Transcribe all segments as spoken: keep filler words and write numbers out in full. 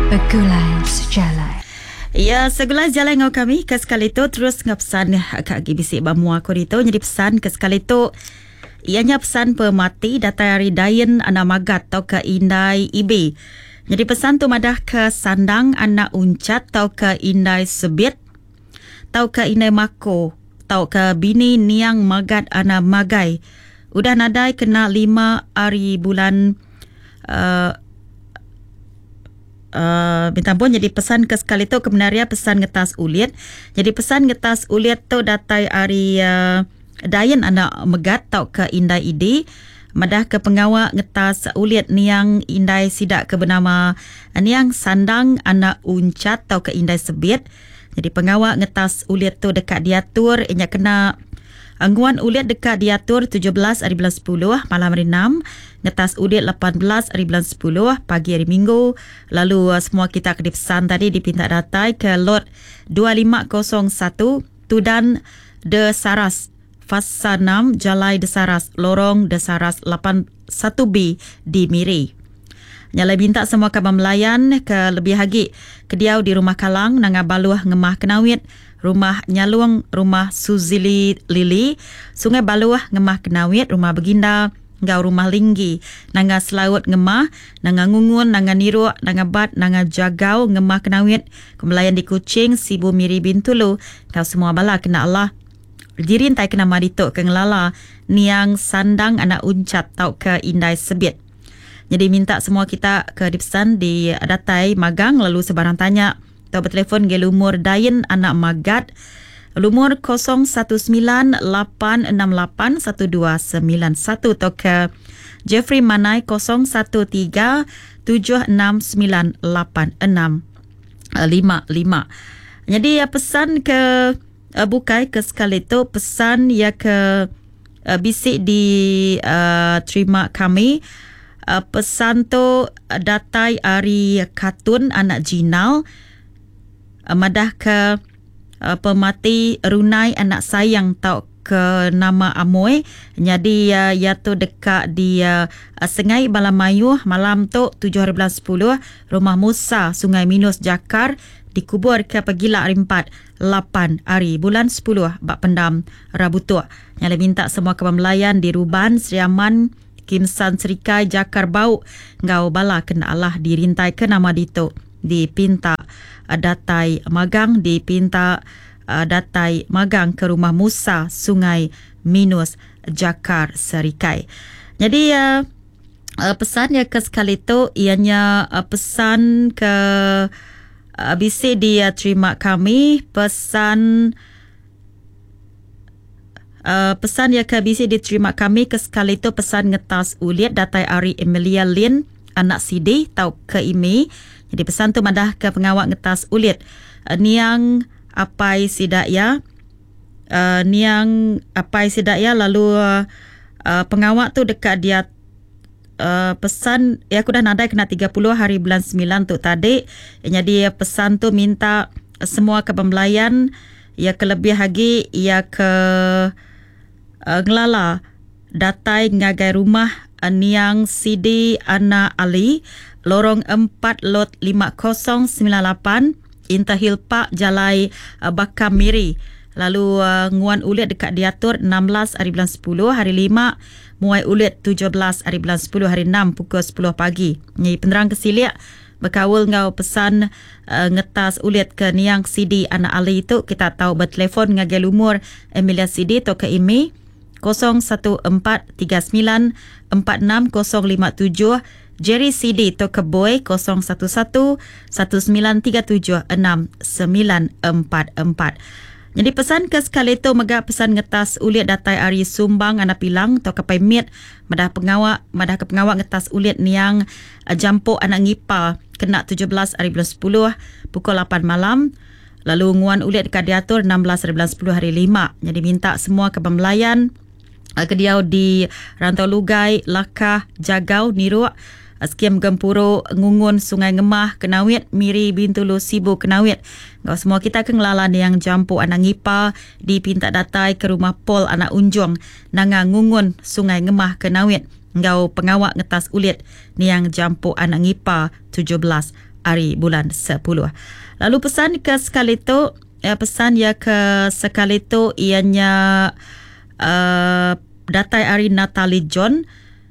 Gulai sejalan. Ya, segulai jalan dengan kami ke sekali tu terus ngapesan Kak Gi bisik bamua ko dito. Jadi pesan ke sekali tu ianya pesan pemati datai hari dayen anak magat tau ke indai ibe. Jadi pesan tu madah ke sandang anak uncat tau ke indai sebit tau ke indai mako tau ke bini niang magat anak magai. Udah nadai kena lima hari bulan uh, Uh, bintang pun jadi pesan ke sekali tu kebenaria pesan ngetas ulit. Jadi pesan ngetas ulit tu datai hari uh, dayen anak megat tau ke indai ide madah ke pengawak ngetas ulit niang indai sidak ke bernama niang sandang anak uncat tau ke indai sebit. Jadi pengawak ngetas ulit tu dekat diatur inya kena angguan ulit dekat diatur tujuh belas hari bulan sepuluh malam hari enam, ngetas ulit lapan belas hari bulan sepuluh pagi hari Minggu. Lalu uh, semua kita akan dipesan tadi dipinta datai ke lot dua lima kosong satu Tudan De Saras, Fasa enam Jalai De Saras, Lorong De Saras lapan satu B di Miri. Nyalai minta semua kabar melayan ke lebih lagi kediau di Rumah Kalang, Nanga Baluah Ngemah Kenawit, Rumah Nyaluang, Rumah Suzili Lili, Sungai Baluah Ngemah Kenawit, Rumah Beginda, Ngau Rumah Linggi, Nanga Selaut Ngemah, Nanga Ngungun, Nanga Niruak, Nanga Bat, Nanga Jagau Ngemah Kenawit, Kemelayan di Kuching, Sibu Miri Bintulu. Kau semua bala kena Allah dirintai kena maritok ke ngelala niang sandang anak uncat tau ke indai sebit. Jadi minta semua kita ke dipesan di datai magang lalu sebarang tanya atau bertelefon ke lumur dayen anak magat lumur kosong satu sembilan lapan enam lapan satu dua sembilan satu atau ke Jeffrey Manai kosong satu tiga tujuh enam sembilan lapan enam lima lima. Jadi ya pesan ke uh, bukai ke sekali tu pesan ya ke uh, bisik di uh, terima kami. Uh, pesan tu uh, datai Ari Katun anak Jinal uh, madah ke uh, pemati Runai anak sayang tau ke nama Amoy. Jadi uh, ya tu dekat di uh, Sengai Balamayu malam tu tujuh hari bulan sepuluh Rumah Musa Sungai Minus Jakar dikubur ke pagila hari empat lapan hari bulan sepuluh bak pendam Rabu tu. Nyala minta semua kabar melayan di Ruban Seriaman Kimsan Serikai Jakar Bau ngau bala kena Allah dirintai ke nama dito dipinta uh, datai magang dipinta uh, datai magang ke Rumah Musa Sungai Minus Jakar Serikai. Jadi uh, uh, pesan ya ke sekali tu ianya uh, pesan ke uh, bisik dia terima kami pesan Uh, pesan ya ke B C diterima kami ke sekali tu pesan ngetas ulit datai Ari Emilia Lin anak Sidi tau ke Imi. Jadi pesan tu madah ke pengawak ngetas ulit uh, niang apai sidaya uh, niang apai sidaya lalu uh, uh, pengawak tu dekat dia uh, pesan ya aku dah nadai kena tiga puluh hari bulan sembilan tu tadi. Jadi pesan tu minta semua ke pembelayan ya ke lebih lagi ya ke Uh, ngelala datai ngagai rumah uh, niang Sidi Ana Ali lorong empat lot lima kosong sembilan lapan Intahil Pak Jalai uh, Bakam Miri. Lalu uh, nguan ulit dekat diatur enam belas hari bulan sepuluh hari lima muai ulit tujuh belas hari bulan sepuluh hari enam pukul sepuluh pagi. Nyai penerang kesiliak berkawal ngau pesan uh, ngetas ulit ke niang Sidi Ana Ali itu kita tahu bertelefon ngagai lumur Emilia Sidi to ke imi kosong satu empat tiga sembilan empat enam kosong lima tujuh Jerry Sidi to ke Boy kosong satu satu satu sembilan tiga tujuh enam sembilan empat empat. Jadi pesan ke sekali tu mega pesan ngetas ulit datai Ari Sumbang anak Pilang to ke Paimit madah pengawak madah ke pengawak ngetas ulit niang uh, Jampo anak Ngipa kena tujuh belas hari bulan sepuluh pukul lapan malam. Lalu nguan ulit dekat diatur enam belas hari bulan sepuluh hari lima. Jadi minta semua ke pembelayan kediau di Rantau Lugai, Lakah, Jagau, Niruak, Skiem Gempuro, Ngungun, Sungai Ngemah, Kenawit, Miri, Bintulu, Sibu, Kenawit. Kau semua kita ke ngelalan yang Jampu anak Ngipa dipinta datai ke Rumah Pol anak Unjong, Nanga Ngungun, Sungai Ngemah, Kenawit. Ngau pengawak ngetas ulit ni yang Jampu anak Ngipa tujuh belas hari bulan sepuluh. Lalu pesan ke Scarlett, ya, pesan ya ke Scarlett ianya uh, datai hari Natali John.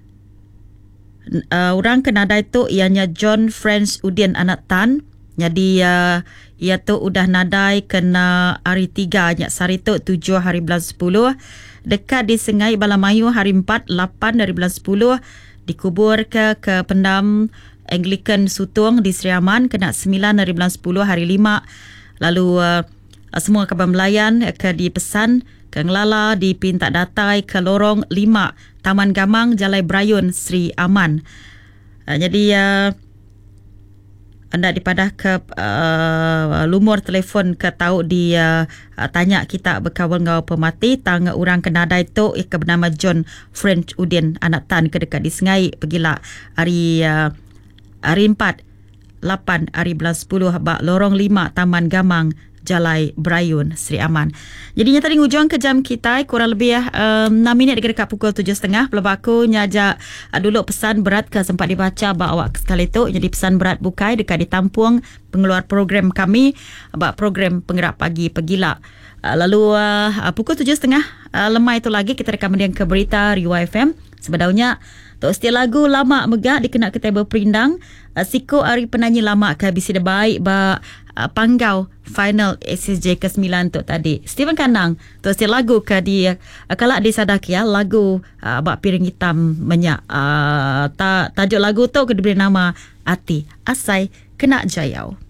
Uh, orang kenada itu ianya John Friends Udin anak Tan. Jadi uh, ia tu udah nadai kena hari tiga nyak sari tu tujuh hari bulan sepuluh. Dekat di Sengai Balamayu hari empat lapan dari bulan sepuluh. Dikubur ke ke pendam Anglican Sutung di Seri Aman kena sembilan dari bulan sepuluh hari lima. Lalu uh, semua kabar melayan ke dipesan ke Ngelala dipinta datai ke lorong lima Taman Gamang Jalai Brayun Seri Aman. Uh, jadi uh, anda dipadah ke uh, lumur telefon ke tahu di uh, tanya kita berkawal ngau pemati tang orang kenada itu ke bernama John French Udin anak Tan ke dekat di Sengai pergilah hari uh, hari empat lapan hari bulan sepuluh bak lorong lima Taman Gamang Jalai Brayun Seri Aman. Jadinya tadi hujung ke jam kita kurang lebih um, enam minit dekat pukul tujuh tiga puluh. Pelabak aku nyajak uh, dulu pesan berat ke sempat dibaca bak awak sekali tu. Jadi pesan berat bukai dekat ditampung pengeluar program kami bak program penggerak pagi pegila. Uh, lalu uh, pukul tujuh tiga puluh uh, lemai itu lagi kita rekam dia ke berita Riwa F M. Sebenarnya tok setia lagu lama megak dikena ke table perindang. Uh, Siko hari penyanyi lama ke bisi dah baik ba uh, panggau final S S J ke sembilan tu tadi. Steven Kanang tok setia lagu ke di uh, kalak di sadak ya lagu uh, bak piring hitam menyak. Uh, ta, tajuk lagu tu ke diberi nama Ati Asai Kena Jayau.